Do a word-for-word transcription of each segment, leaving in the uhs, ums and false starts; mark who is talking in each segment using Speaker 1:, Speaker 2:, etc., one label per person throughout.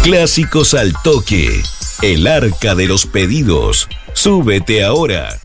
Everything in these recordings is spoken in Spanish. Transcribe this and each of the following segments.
Speaker 1: Clásicos al toque. El arca de los pedidos. Súbete ahora.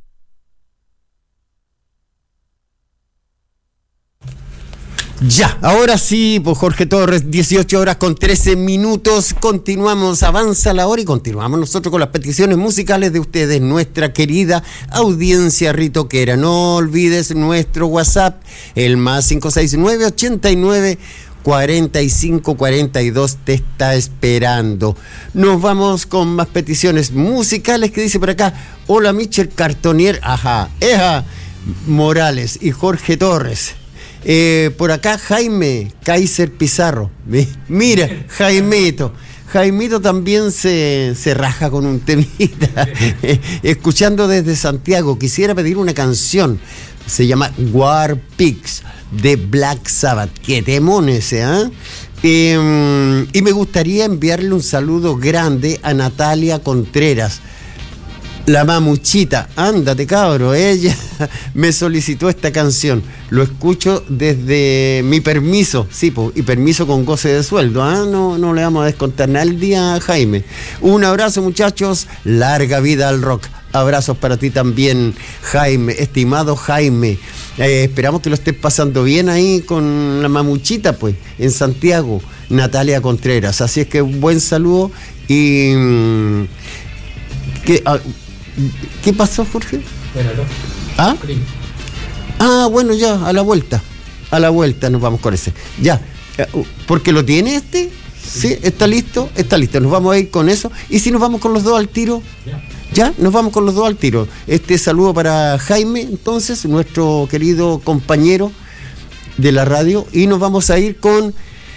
Speaker 2: Ya, ahora sí, pues Jorge Torres, dieciocho horas con trece minutos, continuamos, avanza la hora y continuamos nosotros con las peticiones musicales de ustedes, nuestra querida audiencia ritoquera. No olvides nuestro WhatsApp, el más cinco seis nueve, ochenta y nueve, cuarenta y cinco, cuarenta y dos, te está esperando. Nos vamos con más peticiones musicales que dice por acá, hola Michel Cartonier, ajá, Eja Morales y Jorge Torres. Eh, por acá Jaime Kaiser Pizarro. Mira, Jaimito. Jaimito también se, se raja con un temita. Escuchando desde Santiago, quisiera pedir una canción. Se llama War Pigs de Black Sabbath. Qué temón ese, ¿eh? Eh, y me gustaría enviarle un saludo grande a Natalia Contreras, la mamuchita. Ándate, cabro, ella me solicitó esta canción. Lo escucho desde mi permiso, sí, po, y permiso con goce de sueldo. ¿Ah? No, no le vamos a descontar nada el día a Jaime. Un abrazo, muchachos. Larga vida al rock. Abrazos para ti también, Jaime, estimado Jaime. Eh, esperamos que lo estés pasando bien ahí con la mamuchita, pues, en Santiago, Natalia Contreras. Así es que un buen saludo y... ¿Qué, ah, ¿qué pasó, Jorge?
Speaker 3: Bueno, no.
Speaker 2: ¿Ah? Ah, bueno, ya, a la vuelta. A la vuelta nos vamos con ese. Ya, porque lo tiene este. Sí, está listo, está listo. Nos vamos a ir con eso. ¿Y si nos vamos con los dos al tiro? Ya. Ya, nos vamos con los dos al tiro. Este saludo para Jaime, entonces, nuestro querido compañero de la radio. Y nos vamos a ir con...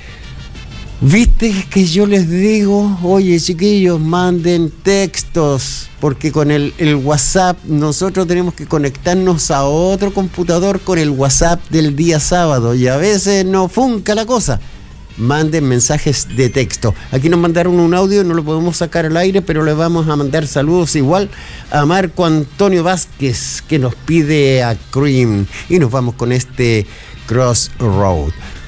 Speaker 2: Viste que yo les digo, oye chiquillos, manden textos, porque con el, el WhatsApp nosotros tenemos que conectarnos a otro computador con el WhatsApp del día sábado y a veces no funca la cosa. Manden mensajes de texto. Aquí nos mandaron un audio, no lo podemos sacar al aire, pero le vamos a mandar saludos igual a Marco Antonio Vázquez, que nos pide a Cream. Y nos vamos con este Crossroad.